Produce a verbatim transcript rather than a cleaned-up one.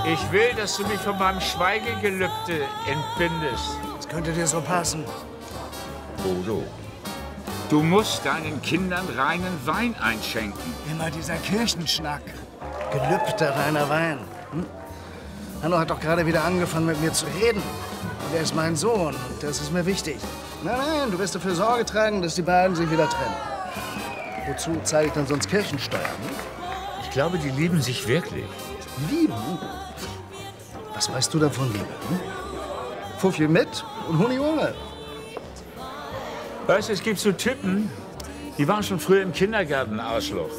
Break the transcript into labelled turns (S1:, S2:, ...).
S1: Ich will, dass du mich von meinem Schweigegelübde entbindest.
S2: Das könnte dir so passen.
S1: Bodo, du musst deinen Kindern reinen Wein einschenken.
S2: Immer dieser Kirchenschnack. Gelübde reiner Wein. Hm? Hanno hat doch gerade wieder angefangen, mit mir zu reden. Und er ist mein Sohn und das ist mir wichtig. Nein, nein, du wirst dafür Sorge tragen, dass die beiden sich wieder trennen. Wozu zahle ich dann sonst Kirchensteuer? Hm?
S1: Ich glaube, die lieben sich wirklich.
S2: Lieben? Was weißt du davon, Liebe? Hm? Fuffi mit und Huni ohne.
S1: Weißt du, es gibt so Typen, die waren schon früher im Kindergarten Arschloch.